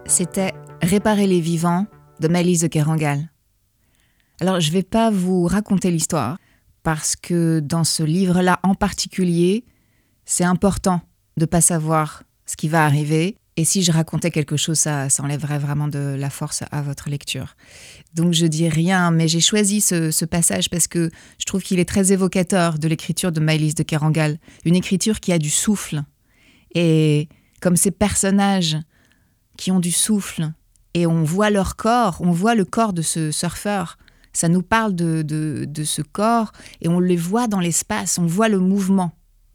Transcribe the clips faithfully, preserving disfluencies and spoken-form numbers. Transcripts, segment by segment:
c'était Réparer les vivants de Maëlys de Kerangal. Alors, je ne vais pas vous raconter l'histoire, parce que dans ce livre-là en particulier, c'est important de ne pas savoir ce qui va arriver. Et si je racontais quelque chose, ça, ça enlèverait vraiment de la force à votre lecture. Donc je dis rien, mais j'ai choisi ce, ce passage parce que je trouve qu'il est très évocateur de l'écriture de Maëlys de Kerangal. Une écriture qui a du souffle. Et comme ces personnages qui ont du souffle, et on voit leur corps, on voit le corps de ce surfeur. Ça nous parle de, de, de ce corps et on les voit dans l'espace, on voit le mouvement.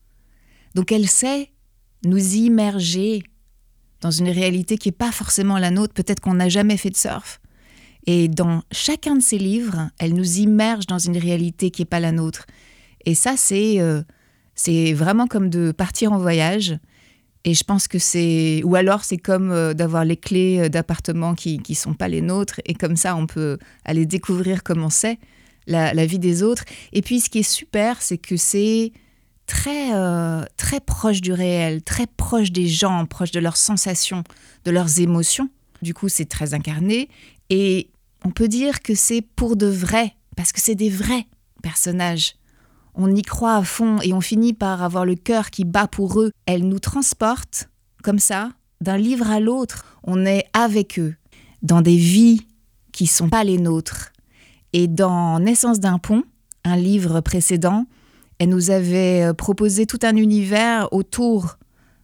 Donc elle sait nous immerger dans une réalité qui n'est pas forcément la nôtre. Peut-être qu'on n'a jamais fait de surf. Et dans chacun de ses livres, elle nous immerge dans une réalité qui n'est pas la nôtre. Et ça, c'est, euh, c'est vraiment comme de partir en voyage. Et je pense que c'est... Ou alors, c'est comme euh, d'avoir les clés d'appartements qui ne sont pas les nôtres. Et comme ça, on peut aller découvrir comment c'est la, la vie des autres. Et puis, ce qui est super, c'est que c'est très, euh, très proche du réel, très proche des gens, proche de leurs sensations, de leurs émotions. Du coup, c'est très incarné. Et on peut dire que c'est pour de vrai, parce que c'est des vrais personnages. On y croit à fond et on finit par avoir le cœur qui bat pour eux. Elle nous transporte, comme ça, d'un livre à l'autre. On est avec eux, dans des vies qui ne sont pas les nôtres. Et dans Naissance d'un pont, un livre précédent, elle nous avait proposé tout un univers autour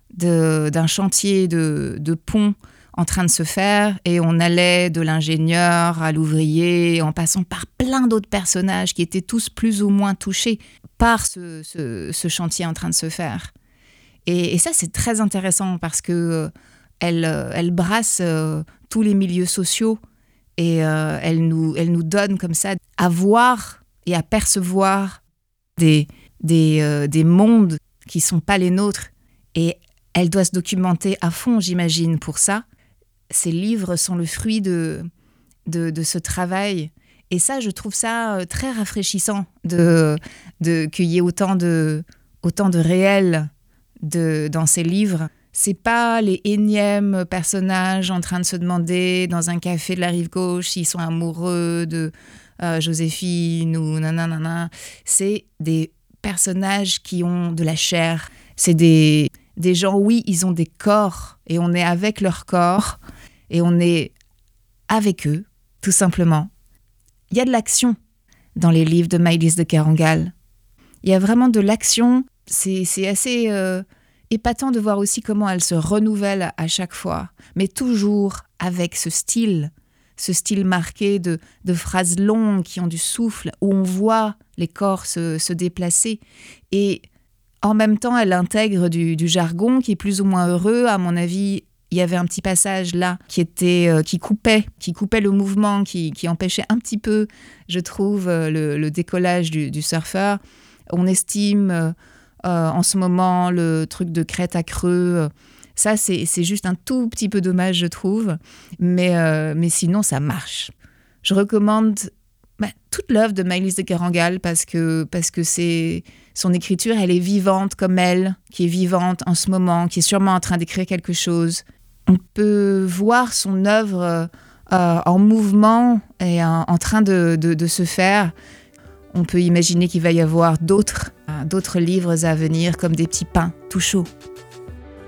de, d'un chantier de, de pont en train de se faire, et on allait de l'ingénieur à l'ouvrier, en passant par plein d'autres personnages qui étaient tous plus ou moins touchés par ce, ce, ce chantier en train de se faire. Et, et ça, c'est très intéressant parce que elle, elle brasse euh, tous les milieux sociaux et euh, elle, nous, elle nous donne comme ça à voir et à percevoir des, des, euh, des mondes qui ne sont pas les nôtres. Et elle doit se documenter à fond, j'imagine, pour ça. Ces livres sont le fruit de, de, de ce travail. Et ça, je trouve ça très rafraîchissant de, de, qu'il y ait autant de, autant de réel de, dans ces livres. C'est pas les énièmes personnages en train de se demander dans un café de la rive gauche s'ils sont amoureux de euh, Joséphine ou nanana. C'est des personnages qui ont de la chair. C'est des, des gens, oui, ils ont des corps et on est avec leur corps. Et on est avec eux, tout simplement. Il y a de l'action dans les livres de Maëlys de Kerangal. Il y a vraiment de l'action. C'est, c'est assez euh, épatant de voir aussi comment elle se renouvelle à chaque fois, mais toujours avec ce style, ce style marqué de, de phrases longues qui ont du souffle, où on voit les corps se, se déplacer. Et en même temps, elle intègre du, du jargon qui est plus ou moins heureux, à mon avis. Il y avait un petit passage là qui était euh, qui coupait, qui coupait le mouvement, qui, qui empêchait un petit peu, je trouve, euh, le, le décollage du, du surfeur. On estime euh, euh, en ce moment le truc de crête à creux. Ça, c'est, c'est juste un tout petit peu dommage, je trouve. Mais, euh, mais sinon, ça marche. Je recommande bah, toute l'œuvre de Maëlys de Kerangal parce que, parce que c'est, son écriture, elle est vivante comme elle, qui est vivante en ce moment, qui est sûrement en train d'écrire quelque chose. On peut voir son œuvre euh, en mouvement et en, en train de, de, de se faire. On peut imaginer qu'il va y avoir d'autres, euh, d'autres livres à venir, comme des petits pains tout chauds.